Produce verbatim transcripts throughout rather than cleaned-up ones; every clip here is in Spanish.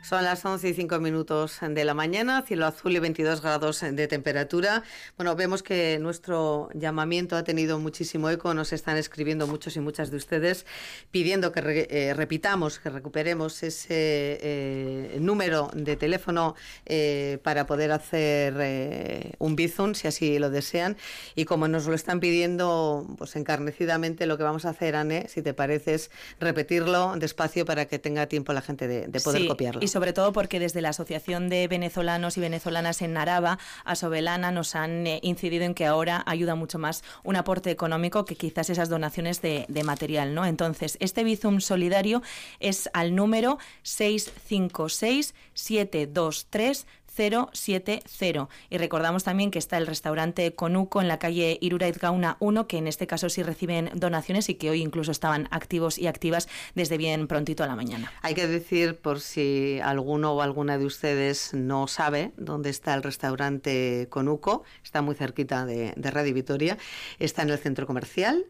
Son las once y cinco minutos de la mañana, cielo azul y veintidós grados de temperatura. Bueno, vemos que nuestro llamamiento ha tenido muchísimo eco. Nos están escribiendo muchos y muchas de ustedes pidiendo que re, eh, repitamos, que recuperemos ese eh, número de teléfono eh, para poder hacer eh, un Bizum, si así lo desean. Y como nos lo están pidiendo pues encarnecidamente, lo que vamos a hacer, Anne, si te parece, es repetirlo despacio para que tenga tiempo la gente de, de poder sí, copiarlo. Y sobre todo porque desde la Asociación de Venezolanos y Venezolanas en Araba, Asobelana, nos han eh, incidido en que ahora ayuda mucho más un aporte económico que quizás esas donaciones de, de material, ¿no? Entonces, este Bizum solidario es al número seis cinco seis, siete dos tres, cero siete cero. Y recordamos también que está el restaurante Conuco en la calle Iruraiz Gauna uno, que en este caso sí reciben donaciones y que hoy incluso estaban activos y activas desde bien prontito a la mañana. Hay que decir, por si alguno o alguna de ustedes no sabe dónde está el restaurante Conuco, está muy cerquita de, de Radio Vitoria, está en el centro comercial.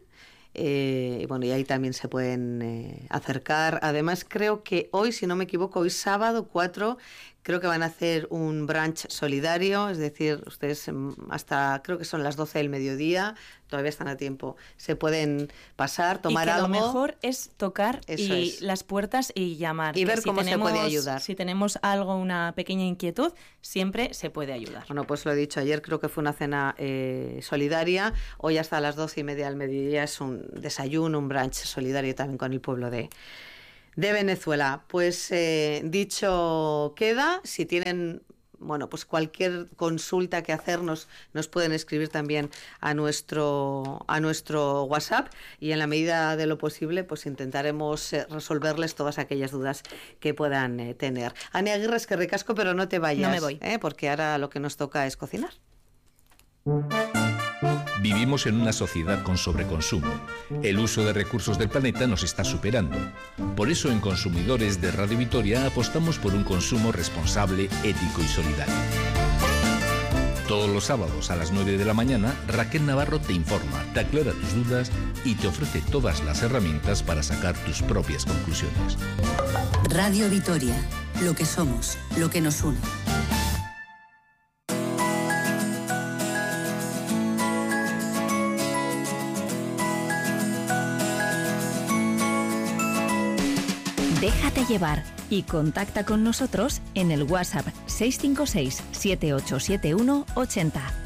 Eh, y bueno, y ahí también se pueden eh, acercar. Además, creo que hoy, si no me equivoco, hoy sábado cuatro, creo que van a hacer un brunch solidario, es decir, ustedes hasta, creo que son las doce del mediodía, todavía están a tiempo, se pueden pasar, tomar y que algo. Lo mejor es tocar Eso y es. las puertas y llamar. Y ver si cómo tenemos, se puede ayudar. Si tenemos algo, una pequeña inquietud, siempre se puede ayudar. Bueno, pues lo he dicho, ayer creo que fue una cena eh, solidaria, hoy hasta las doce y media del mediodía es un desayuno, un brunch solidario también con el pueblo de... de Venezuela. Pues eh, dicho queda, si tienen bueno, pues cualquier consulta que hacernos, nos pueden escribir también a nuestro a nuestro WhatsApp y en la medida de lo posible pues intentaremos eh, resolverles todas aquellas dudas que puedan eh, tener. Ane Aguirre, es que recasco, pero no te vayas, no me voy. ¿eh? Porque ahora lo que nos toca es cocinar. Vivimos en una sociedad con sobreconsumo. El uso de recursos del planeta nos está superando. Por eso en Consumidores de Radio Vitoria apostamos por un consumo responsable, ético y solidario. Todos los sábados a las nueve de la mañana, Raquel Navarro te informa, te aclara tus dudas y te ofrece todas las herramientas para sacar tus propias conclusiones. Radio Vitoria, lo que somos, lo que nos une. Déjate llevar y contacta con nosotros en el WhatsApp seis cinco seis, siete ocho siete uno, ochenta.